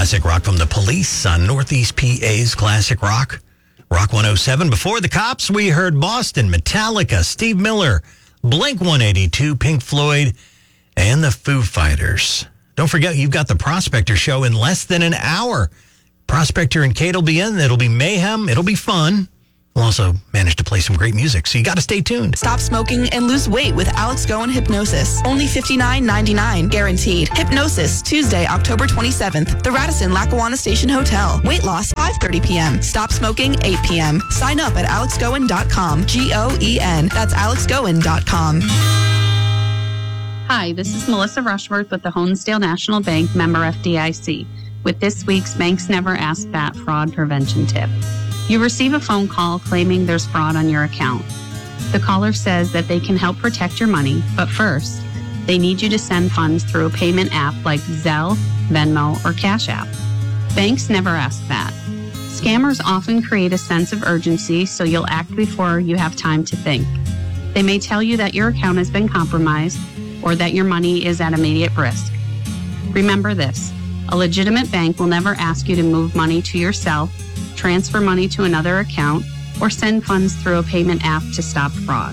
Classic rock from the Police on Northeast PA's Classic Rock. Rock 107. Before the Cops, we heard Boston, Metallica, Steve Miller, Blink 182, Pink Floyd, and the Foo Fighters. Don't forget, you've got the Prospector show in less than an hour. Prospector and Kate will be in. It'll be mayhem. It'll be fun. We'll also manage to play some great music, so you got to stay tuned. Stop smoking and lose weight with Alex Goen Hypnosis. Only $59.99 guaranteed. Hypnosis, Tuesday, October 27th. The Radisson Lackawanna Station Hotel. Weight loss, 5:30 p.m. Stop smoking, 8 p.m. Sign up at alexgoen.com. Goen. That's alexgoen.com. Hi, this is Melissa Rushworth with the Honesdale National Bank, member FDIC, with this week's Banks Never Ask That fraud prevention tip. You receive a phone call claiming there's fraud on your account. The caller says that they can help protect your money, but first, they need you to send funds through a payment app like Zelle, Venmo, or Cash App. Banks never ask that. Scammers often create a sense of urgency, so you'll act before you have time to think. They may tell you that your account has been compromised or that your money is at immediate risk. Remember this, a legitimate bank will never ask you to move money to yourself, transfer money to another account, or send funds through a payment app to stop fraud.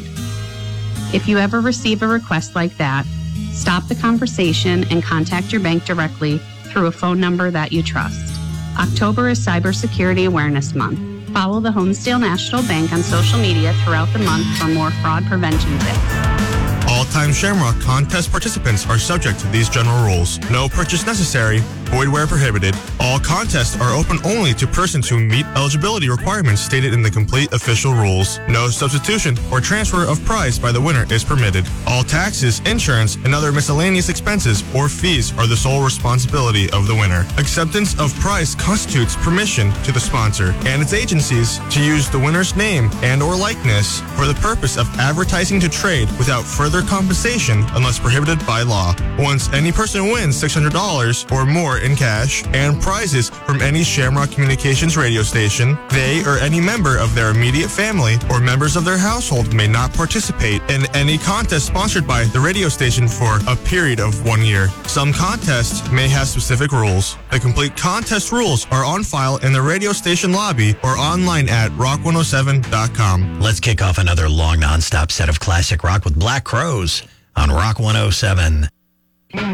If you ever receive a request like that, stop the conversation and contact your bank directly through a phone number that you trust. October is Cybersecurity Awareness Month. Follow the Honesdale National Bank on social media throughout the month for more fraud prevention tips. All-time Shamrock contest participants are subject to these general rules. No purchase necessary. Void where prohibited. All contests are open only to persons who meet eligibility requirements stated in the complete official rules. No substitution or transfer of prize by the winner is permitted. All taxes, insurance, and other miscellaneous expenses or fees are the sole responsibility of the winner. Acceptance of prize constitutes permission to the sponsor and its agencies to use the winner's name and or likeness for the purpose of advertising to trade without further compensation unless prohibited by law. Once any person wins $600 or more in cash and prizes from any Shamrock Communications radio station, they or any member of their immediate family or members of their household may not participate in any contest sponsored by the radio station for a period of 1 year. Some contests may have specific rules. The complete contest rules are on file in the radio station lobby or online at rock107.com. Let's kick off another long, nonstop set of classic rock with Black Crowes on Rock 107.